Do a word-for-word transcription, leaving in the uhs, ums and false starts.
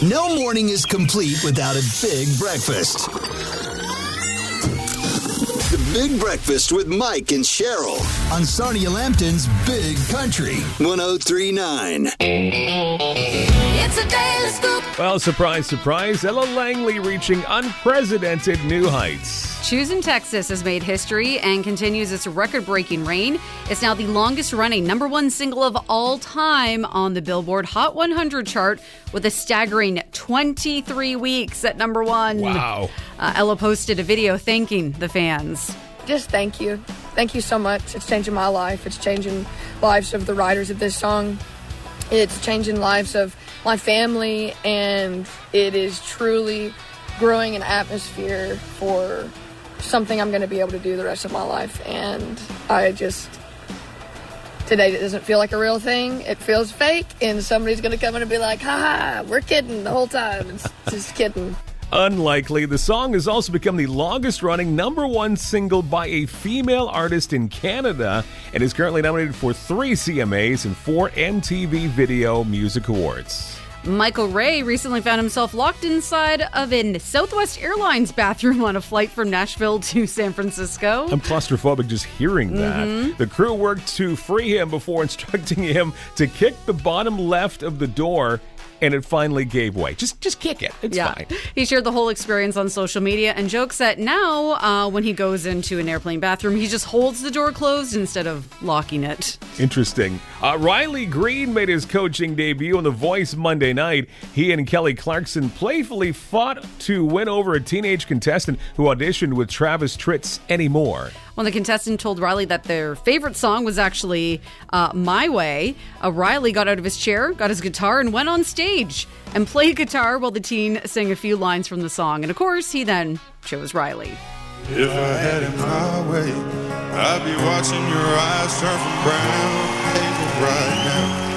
No morning is complete without a big breakfast. The Big Breakfast with Mike and Cheryl on Sarnia Lambton's Big Country one oh three point nine. It's a daily scoop. Well, surprise, surprise, Ella Langley reaching unprecedented new heights. Choosing Texas has made history and continues its record-breaking reign. It's now the longest-running number one single of all time on the Billboard Hot one hundred chart with a staggering twenty-three weeks at number one. Wow. Uh, Ella posted a video thanking the fans. Just thank you. Thank you so much. It's changing my life. It's changing lives of the writers of this song. It's changing lives of my family, and it is truly growing an atmosphere for something I'm going to be able to do the rest of my life. And I just, today it doesn't feel like a real thing. It feels fake, and somebody's going to come in and be like, ha, we're kidding the whole time. It's just kidding. Unlikely, the song has also become the longest-running number one single by a female artist in Canada and is currently nominated for three C M As and four M T V Video Music Awards. Michael Ray recently found himself locked inside of a Southwest Airlines bathroom on a flight from Nashville to San Francisco. I'm claustrophobic just hearing that. Mm-hmm. The crew worked to free him before instructing him to kick the bottom left of the door, and it finally gave way. Just just kick it. It's yeah. fine. He shared the whole experience on social media and jokes that now, uh, when he goes into an airplane bathroom, he just holds the door closed instead of locking it. Interesting. Uh, Riley Green made his coaching debut on The Voice Monday night. He and Kelly Clarkson playfully fought to win over a teenage contestant who auditioned with Travis Tritt's Anymore. When the contestant told Riley that their favorite song was actually uh, My Way, uh, Riley got out of his chair, got his guitar, and went on stage and played guitar while the teen sang a few lines from the song. And of course, he then chose Riley. If I had it my way, I'd be watching your eyes turn from brown to hazel right now.